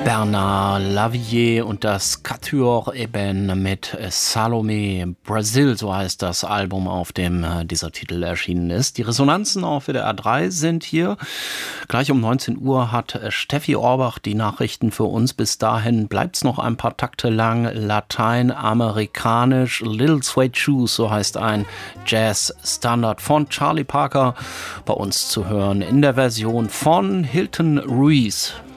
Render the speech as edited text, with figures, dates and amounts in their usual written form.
Bernard Lavilliers und das Quatuor eben mit Salome Brasil, so heißt das Album, auf dem dieser Titel erschienen ist. Die Resonanzen auf WDR 3 sind hier. Gleich um 19 Uhr hat Steffi Orbach die Nachrichten für uns. Bis dahin bleibt's noch ein paar Takte lang lateinamerikanisch. Little Suede Shoes, so heißt ein Jazz-Standard von Charlie Parker, bei uns zu hören in der Version von Hilton Ruiz.